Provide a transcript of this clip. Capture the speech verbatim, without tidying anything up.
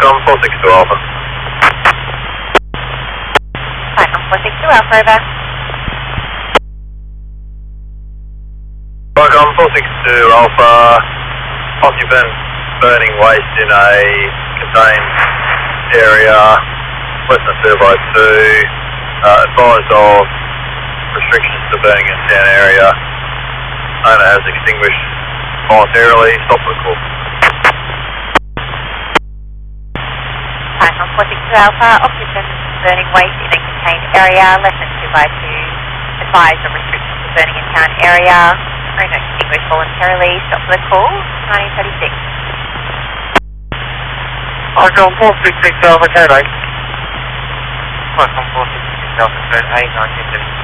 Tom four six two Alpha. Cyclone four six two Alpha, over. Cyclone four six two Alpha, occupant burning waste in a contained area, less than two by two, uh, advised of restrictions to burning in town area. Owner has extinguished voluntarily, stop the call. Cyclone four six two Alpha, occupant burning waste in a contained area, less than two by two, advised of restrictions to burning in town area. Owner extinguished voluntarily, stop the call, nineteen thirty-six. Cyclone four six six Alpha, K eight. Cyclone four six six Alpha, K eight, nineteen thirty-six.